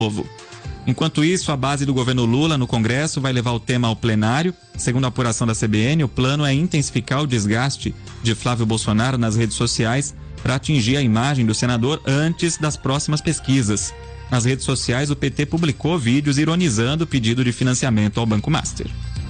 novo. Enquanto isso, a base do governo Lula no Congresso vai levar o tema ao plenário. Segundo a apuração da CBN, o plano é intensificar o desgaste de Flávio Bolsonaro nas redes sociais para atingir a imagem do senador antes das próximas pesquisas. Nas redes sociais, o PT publicou vídeos ironizando o pedido de financiamento ao Banco Master.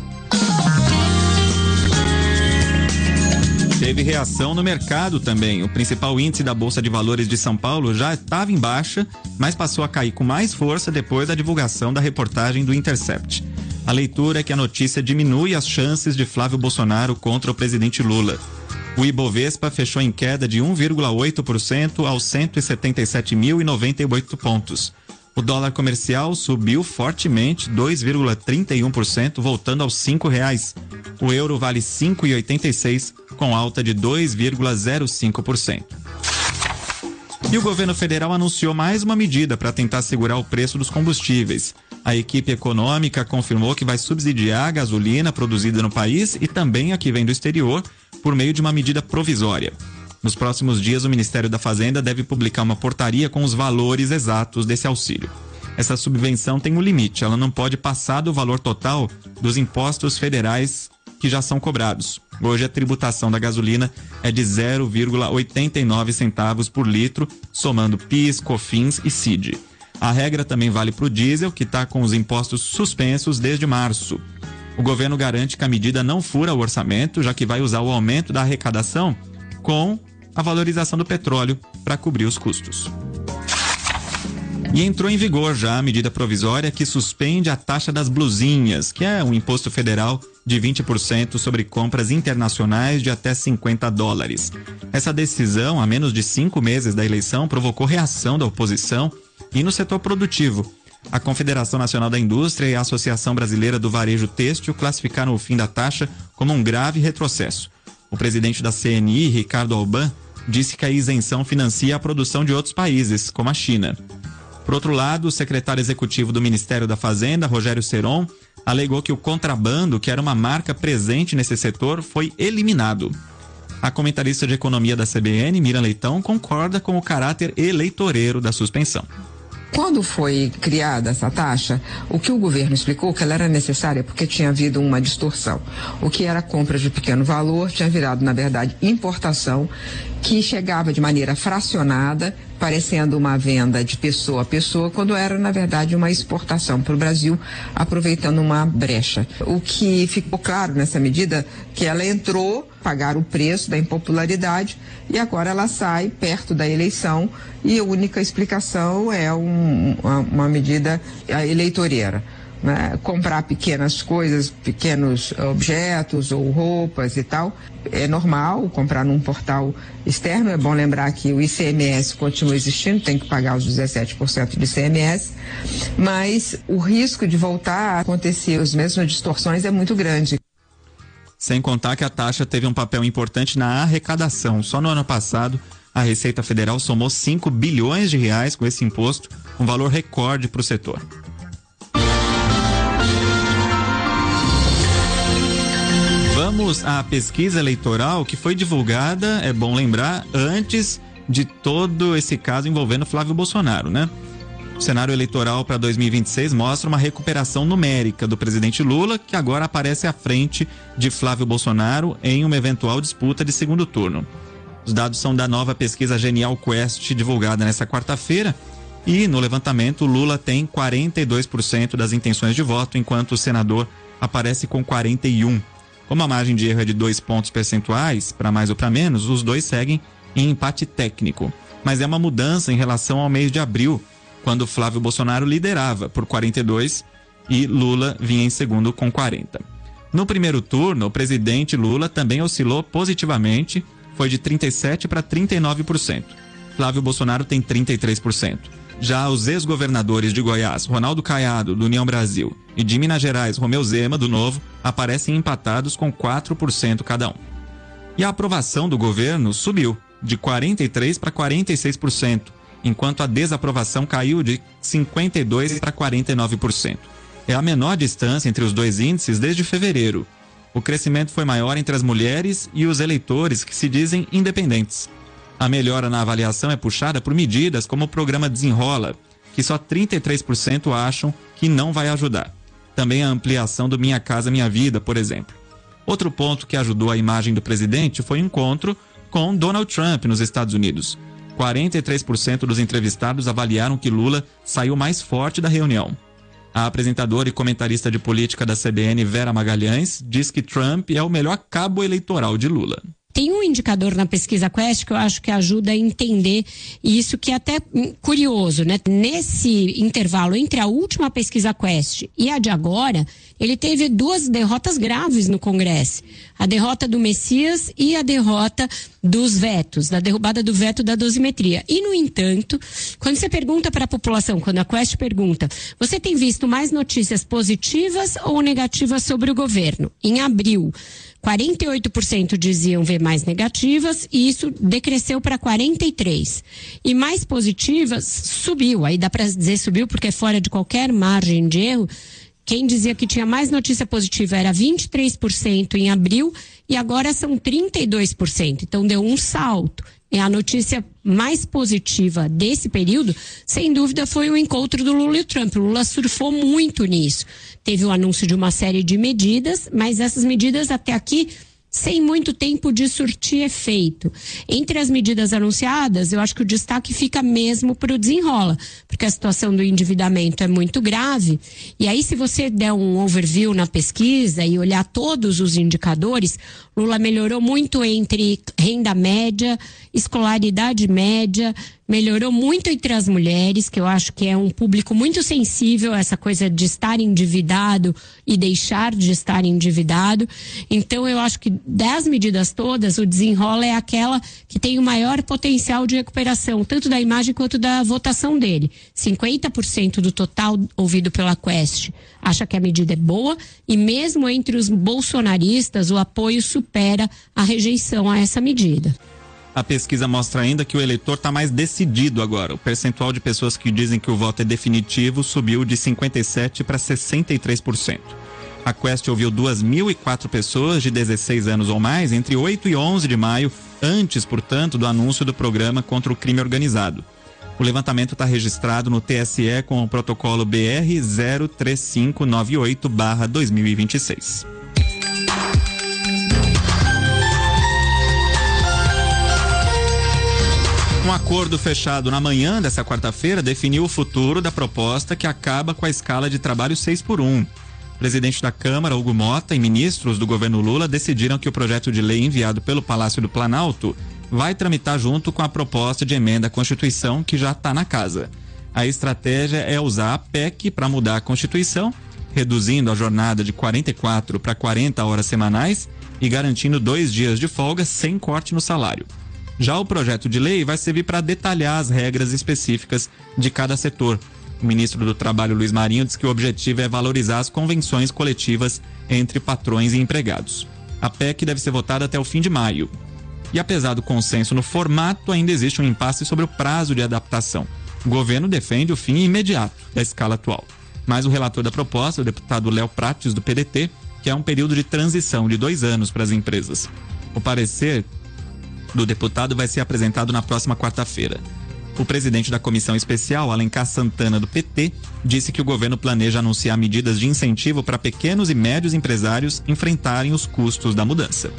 Teve reação no mercado também. O principal índice da Bolsa de Valores de São Paulo já estava em baixa, mas passou a cair com mais força depois da divulgação da reportagem do Intercept. A leitura é que a notícia diminui as chances de Flávio Bolsonaro contra o presidente Lula. O Ibovespa fechou em queda de 1,8% aos 177.098 pontos. O dólar comercial subiu fortemente, 2,31%, voltando aos R$5. O euro vale 5,86, com alta de 2,05%. E o governo federal anunciou mais uma medida para tentar segurar o preço dos combustíveis. A equipe econômica confirmou que vai subsidiar a gasolina produzida no país e também a que vem do exterior por meio de uma medida provisória. Nos próximos dias, o Ministério da Fazenda deve publicar uma portaria com os valores exatos desse auxílio. Essa subvenção tem um limite, ela não pode passar do valor total dos impostos federais que já são cobrados. Hoje, a tributação da gasolina é de 0,89 centavos por litro, somando PIS, COFINS e CID. A regra também vale para o diesel, que está com os impostos suspensos desde março. O governo garante que a medida não fura o orçamento, já que vai usar o aumento da arrecadação com a valorização do petróleo para cobrir os custos. E entrou em vigor já a medida provisória que suspende a taxa das blusinhas, que é um imposto federal de 20% sobre compras internacionais de até $50. Essa decisão, a menos de 5 meses da eleição, provocou reação da oposição e no setor produtivo. A Confederação Nacional da Indústria e a Associação Brasileira do Varejo Têxtil classificaram o fim da taxa como um grave retrocesso. O presidente da CNI, Ricardo Alban, disse que a isenção financia a produção de outros países, como a China. Por outro lado, o secretário executivo do Ministério da Fazenda, Rogério Ceron, alegou que o contrabando, que era uma marca presente nesse setor, foi eliminado. A comentarista de economia da CBN, Miriam Leitão, concorda com o caráter eleitoreiro da suspensão. Quando foi criada essa taxa, o que o governo explicou que ela era necessária porque tinha havido uma distorção. O que era compra de pequeno valor tinha virado, na verdade, importação, que chegava de maneira fracionada, parecendo uma venda de pessoa a pessoa, quando era, na verdade, uma exportação para o Brasil, aproveitando uma brecha. O que ficou claro nessa medida, que ela entrou, pagar o preço da impopularidade, e agora ela sai perto da eleição, e a única explicação é uma medida eleitoreira. Né? Comprar pequenas coisas, pequenos objetos ou roupas e tal, é normal comprar num portal externo. É bom lembrar que o ICMS continua existindo, tem que pagar os 17% de ICMS, mas o risco de voltar a acontecer as mesmas distorções é muito grande. Sem contar que a taxa teve um papel importante na arrecadação. Só no ano passado, a Receita Federal somou R$5 bilhões com esse imposto, um valor recorde para o setor. Vamos à pesquisa eleitoral que foi divulgada, é bom lembrar, antes de todo esse caso envolvendo Flávio Bolsonaro, né? O cenário eleitoral para 2026 mostra uma recuperação numérica do presidente Lula, que agora aparece à frente de Flávio Bolsonaro em uma eventual disputa de segundo turno. Os dados são da nova pesquisa Genial Quest, divulgada nesta quarta-feira, e no levantamento Lula tem 42% das intenções de voto, enquanto o senador aparece com 41%. Como a margem de erro é de 2 pontos percentuais, para mais ou para menos, os dois seguem em empate técnico. Mas é uma mudança em relação ao mês de abril, quando Flávio Bolsonaro liderava por 42% e Lula vinha em segundo com 40%. No primeiro turno, o presidente Lula também oscilou positivamente, foi de 37% para 39%. Flávio Bolsonaro tem 33%. Já os ex-governadores de Goiás, Ronaldo Caiado, do União Brasil, e de Minas Gerais, Romeu Zema, do Novo, aparecem empatados com 4% cada um. E a aprovação do governo subiu, de 43% para 46%, enquanto a desaprovação caiu de 52% para 49%. É a menor distância entre os dois índices desde fevereiro. O crescimento foi maior entre as mulheres e os eleitores que se dizem independentes. A melhora na avaliação é puxada por medidas como o programa Desenrola, que só 33% acham que não vai ajudar. Também a ampliação do Minha Casa Minha Vida, por exemplo. Outro ponto que ajudou a imagem do presidente foi o encontro com Donald Trump nos Estados Unidos. 43% dos entrevistados avaliaram que Lula saiu mais forte da reunião. A apresentadora e comentarista de política da CBN, Vera Magalhães, diz que Trump é o melhor cabo eleitoral de Lula. Tem um indicador na pesquisa Quest que eu acho que ajuda a entender isso, que é até curioso, né? Nesse intervalo entre a última pesquisa Quest e a de agora, ele teve 2 derrotas graves no Congresso. A derrota do Messias e a derrota dos vetos, da derrubada do veto da dosimetria. E, no entanto, quando você pergunta para a população, quando a Quest pergunta, você tem visto mais notícias positivas ou negativas sobre o governo? Em abril, 48% diziam ver mais negativas e isso decresceu para 43%. E mais positivas subiu, aí dá para dizer subiu porque é fora de qualquer margem de erro. Quem dizia que tinha mais notícia positiva era 23% em abril e agora são 32%. Então deu um salto. E a notícia mais positiva desse período, sem dúvida, foi o encontro do Lula e o Trump. O Lula surfou muito nisso. Teve o anúncio de uma série de medidas, mas essas medidas até aqui sem muito tempo de surtir efeito. Entre as medidas anunciadas, eu acho que o destaque fica mesmo para o desenrola, porque a situação do endividamento é muito grave. E aí, se você der um overview na pesquisa e olhar todos os indicadores, Lula melhorou muito entre renda média, escolaridade média, melhorou muito entre as mulheres, que eu acho que é um público muito sensível a essa coisa de estar endividado e deixar de estar endividado. Então, eu acho que das medidas todas, o desenrola é aquela que tem o maior potencial de recuperação, tanto da imagem quanto da votação dele. 50% do total ouvido pela Quest acha que a medida é boa e mesmo entre os bolsonaristas o apoio supera a rejeição a essa medida. A pesquisa mostra ainda que o eleitor está mais decidido agora. O percentual de pessoas que dizem que o voto é definitivo subiu de 57% para 63%. A Quest ouviu 2.004 pessoas de 16 anos ou mais entre 8 e 11 de maio, antes, portanto, do anúncio do programa contra o crime organizado. O levantamento está registrado no TSE com o protocolo BR 03598/2026. Um acordo fechado na manhã dessa quarta-feira definiu o futuro da proposta que acaba com a escala de trabalho 6x1. O presidente da Câmara, Hugo Mota, e ministros do governo Lula decidiram que o projeto de lei enviado pelo Palácio do Planalto vai tramitar junto com a proposta de emenda à Constituição que já está na casa. A estratégia é usar a PEC para mudar a Constituição, reduzindo a jornada de 44 para 40 horas semanais e garantindo 2 dias de folga sem corte no salário. Já o projeto de lei vai servir para detalhar as regras específicas de cada setor. O ministro do Trabalho, Luiz Marinho, diz que o objetivo é valorizar as convenções coletivas entre patrões e empregados. A PEC deve ser votada até o fim de maio. E apesar do consenso no formato, ainda existe um impasse sobre o prazo de adaptação. O governo defende o fim imediato da escala atual. Mas o relator da proposta, o deputado Léo Prates, do PDT, quer um período de transição de 2 anos para as empresas. O parecer do deputado vai ser apresentado na próxima quarta-feira. O presidente da comissão especial, Alencar Santana, do PT, disse que o governo planeja anunciar medidas de incentivo para pequenos e médios empresários enfrentarem os custos da mudança.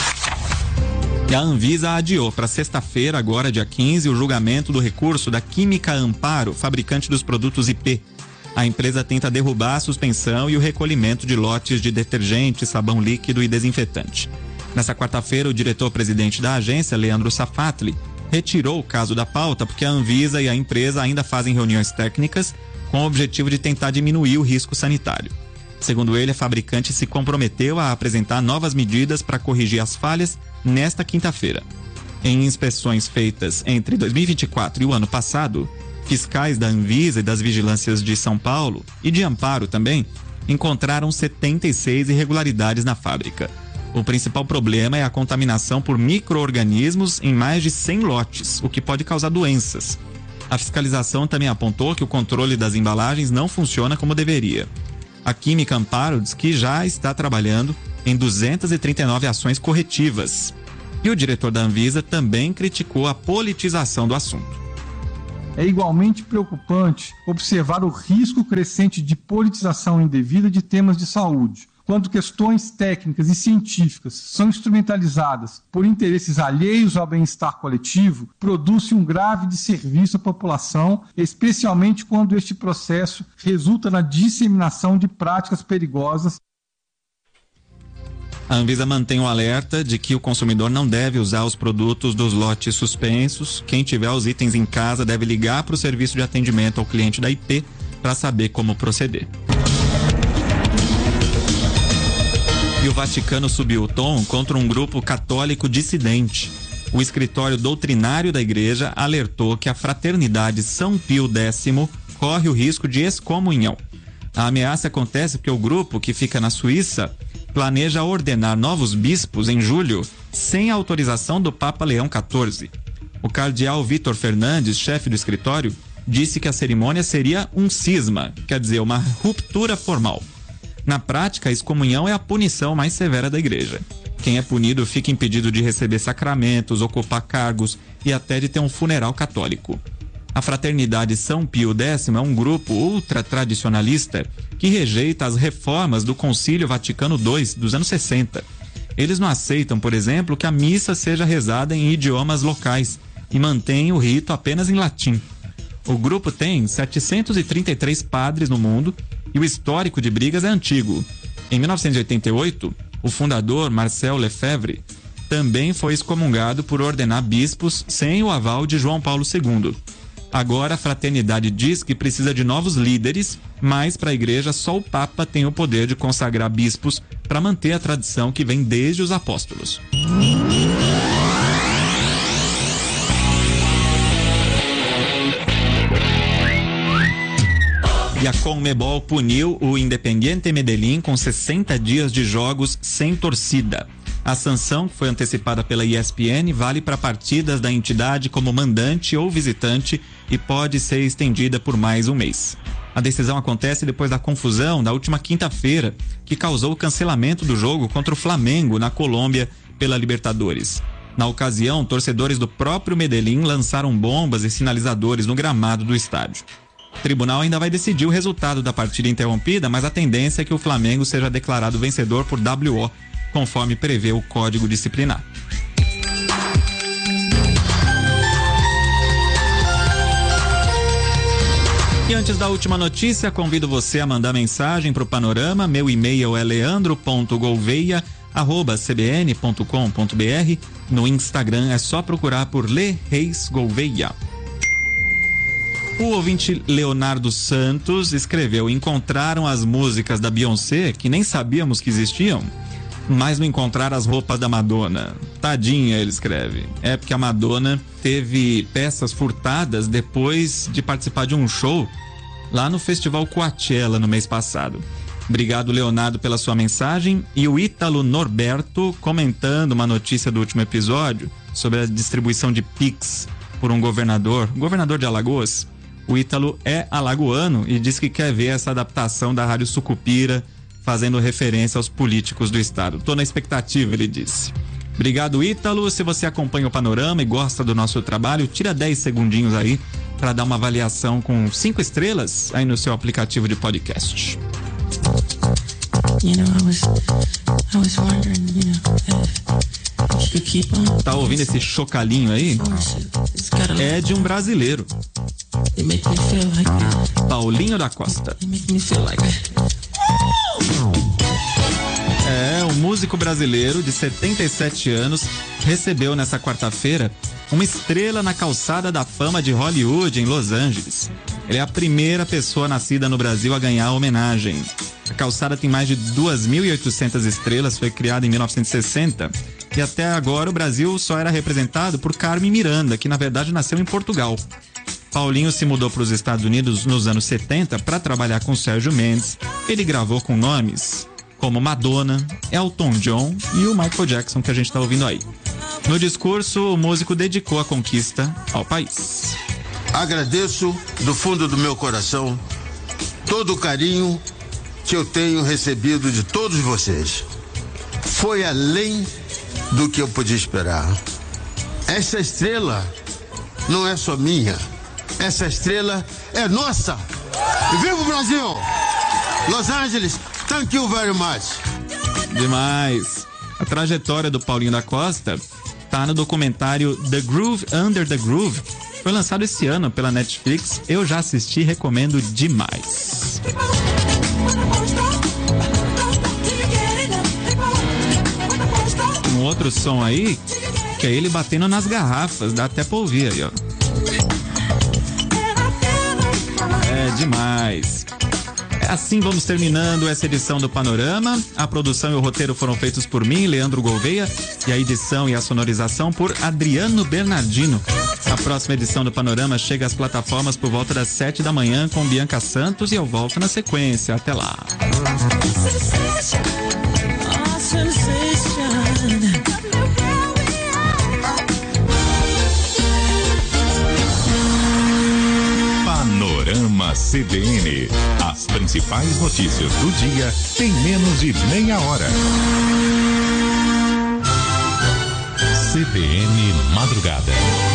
E a Anvisa adiou para sexta-feira, agora dia 15, o julgamento do recurso da Química Amparo, fabricante dos produtos IP. A empresa tenta derrubar a suspensão e o recolhimento de lotes de detergente, sabão líquido e desinfetante. Nessa quarta-feira, o diretor-presidente da agência, Leandro Safatli, retirou o caso da pauta porque a Anvisa e a empresa ainda fazem reuniões técnicas com o objetivo de tentar diminuir o risco sanitário. Segundo ele, a fabricante se comprometeu a apresentar novas medidas para corrigir as falhas nesta quinta-feira. Em inspeções feitas entre 2024 e o ano passado, fiscais da Anvisa e das vigilâncias de São Paulo e de Amparo também encontraram 76 irregularidades na fábrica. O principal problema é a contaminação por micro-organismos em mais de 100 lotes, o que pode causar doenças. A fiscalização também apontou que o controle das embalagens não funciona como deveria. A Química Amparo diz que já está trabalhando em 239 ações corretivas. E o diretor da Anvisa também criticou a politização do assunto. é igualmente preocupante observar o risco crescente de politização indevida de temas de saúde, quando questões técnicas e científicas são instrumentalizadas por interesses alheios ao bem-estar coletivo, produz-se um grave desserviço à população, especialmente quando este processo resulta na disseminação de práticas perigosas. A Anvisa mantém o alerta de que o consumidor não deve usar os produtos dos lotes suspensos. Quem tiver os itens em casa deve ligar para o serviço de atendimento ao cliente da IP para saber como proceder. E o Vaticano subiu o tom contra um grupo católico dissidente. O escritório doutrinário da igreja alertou que a Fraternidade São Pio X corre o risco de excomunhão. A ameaça acontece porque o grupo, que fica na Suíça, planeja ordenar novos bispos em julho sem autorização do Papa Leão XIV. O cardeal Vitor Fernandes, chefe do escritório, disse que a cerimônia seria um cisma, quer dizer, uma ruptura formal. Na prática, a excomunhão é a punição mais severa da igreja. Quem é punido fica impedido de receber sacramentos, ocupar cargos e até de ter um funeral católico. A Fraternidade São Pio X é um grupo ultra-tradicionalista que rejeita as reformas do Concílio Vaticano II dos anos 60. Eles não aceitam, por exemplo, que a missa seja rezada em idiomas locais e mantêm o rito apenas em latim. O grupo tem 733 padres no mundo e o histórico de brigas é antigo. Em 1988, o fundador, Marcel Lefebvre, também foi excomungado por ordenar bispos sem o aval de João Paulo II. Agora a fraternidade diz que precisa de novos líderes, mas para a igreja só o Papa tem o poder de consagrar bispos para manter a tradição que vem desde os apóstolos. E a Conmebol puniu o Independiente Medellín com 60 dias de jogos sem torcida. A sanção, que foi antecipada pela ESPN, vale para partidas da entidade como mandante ou visitante e pode ser estendida por mais um mês. A decisão acontece depois da confusão da última quinta-feira, que causou o cancelamento do jogo contra o Flamengo na Colômbia pela Libertadores. Na ocasião, torcedores do próprio Medellín lançaram bombas e sinalizadores no gramado do estádio. O tribunal ainda vai decidir o resultado da partida interrompida, mas a tendência é que o Flamengo seja declarado vencedor por WO, conforme prevê o Código Disciplinar. E antes da última notícia, convido você a mandar mensagem para o Panorama. Meu e-mail é leandro.gouveia@cbn.com.br. No Instagram é só procurar por Le Reis Gouveia. O ouvinte Leonardo Santos escreveu: encontraram as músicas da Beyoncé que nem sabíamos que existiam, mas não encontraram as roupas da Madonna. Tadinha, ele escreve. É porque a Madonna teve peças furtadas depois de participar de um show lá no Festival Coachella no mês passado. Obrigado, Leonardo, pela sua mensagem. E o Ítalo Norberto comentando uma notícia do último episódio sobre a distribuição de Pix por um governador de Alagoas. O Ítalo é alagoano e diz que quer ver essa adaptação da Rádio Sucupira fazendo referência aos políticos do estado. Tô na expectativa, ele disse. Obrigado, Ítalo. Se você acompanha o Panorama e gosta do nosso trabalho, tira 10 segundinhos aí para dar uma avaliação com 5 estrelas aí no seu aplicativo de podcast. Tá ouvindo esse chocalhinho aí? É de um brasileiro. Paulinho da Costa. Um músico brasileiro de 77 anos recebeu nessa quarta-feira uma estrela na calçada da fama de Hollywood em Los Angeles. Ele é a primeira pessoa nascida no Brasil a ganhar a homenagem. A calçada tem mais de 2.800 estrelas, foi criada em 1960 e até agora o Brasil só era representado por Carmen Miranda, que na verdade nasceu em Portugal. Paulinho se mudou para os Estados Unidos nos anos 70 para trabalhar com Sérgio Mendes. Ele gravou com nomes como Madonna, Elton John e o Michael Jackson, que a gente está ouvindo aí. No discurso, o músico dedicou a conquista ao país. Agradeço do fundo do meu coração todo o carinho que eu tenho recebido de todos vocês. Foi além do que eu podia esperar. Essa estrela não é só minha, essa estrela é nossa. Viva o Brasil! Los Angeles, thank you very much. Demais. A trajetória do Paulinho da Costa tá no documentário The Groove Under the Groove. Foi lançado esse ano pela Netflix. Eu já assisti e recomendo demais. Um outro som aí, que é ele batendo nas garrafas, dá até pra ouvir aí, ó. É demais. Assim vamos terminando essa edição do Panorama. A produção e o roteiro foram feitos por mim, Leandro Gouveia, e a edição e a sonorização por Adriano Bernardino. A próxima edição do Panorama chega às plataformas por volta das 7 da manhã com Bianca Santos e eu volto na sequência. Até lá. Panorama CBN. As principais notícias do dia em menos de meia hora. CBN Madrugada.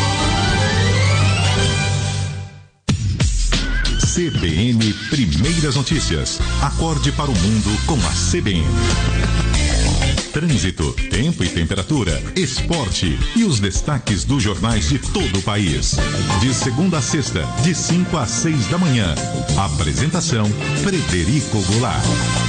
CBN Primeiras Notícias. Acorde para o mundo com a CBN. Trânsito, tempo e temperatura, esporte e os destaques dos jornais de todo o país. De segunda a sexta, de 5 às 6 da manhã. Apresentação, Frederico Goulart.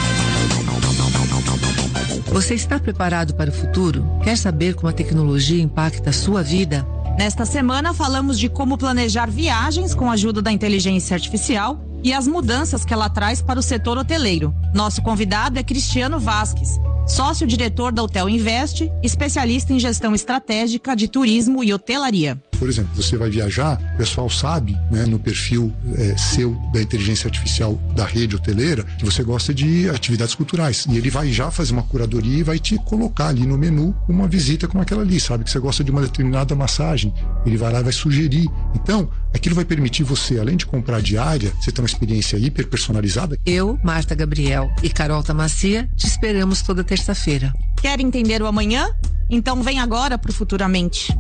Você está preparado para o futuro? Quer saber como a tecnologia impacta a sua vida? Nesta semana falamos de como planejar viagens com a ajuda da inteligência artificial e as mudanças que ela traz para o setor hoteleiro. Nosso convidado é Cristiano Vasques, sócio-diretor da Hotel Invest, especialista em gestão estratégica de turismo e hotelaria. Por exemplo, você vai viajar, o pessoal sabe, né, no perfil seu da inteligência artificial da rede hoteleira, que você gosta de atividades culturais. E ele vai já fazer uma curadoria e vai te colocar ali no menu uma visita como aquela ali, sabe? Que você gosta de uma determinada massagem. Ele vai lá e vai sugerir. Então, aquilo vai permitir você, além de comprar diária, você ter uma experiência hiper personalizada. Eu, Marta Gabriel e Carol Tamacia te esperamos toda terça-feira. Quer entender o amanhã? Então vem agora pro Futuramente.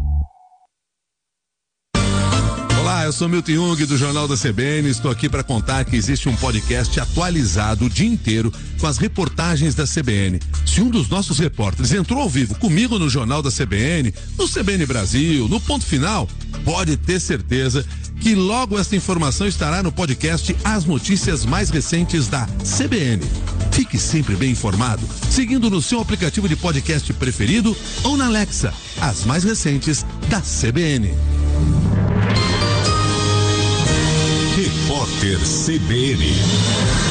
Olá, eu sou Milton Jung do Jornal da CBN. Estou aqui para contar que existe um podcast atualizado o dia inteiro com as reportagens da CBN. Se um dos nossos repórteres entrou ao vivo comigo no Jornal da CBN, no CBN Brasil, no Ponto Final, pode ter certeza que logo esta informação estará no podcast As Notícias Mais Recentes da CBN. Fique sempre bem informado, seguindo no seu aplicativo de podcast preferido ou na Alexa, as mais recentes da CBN. Repórter CBN.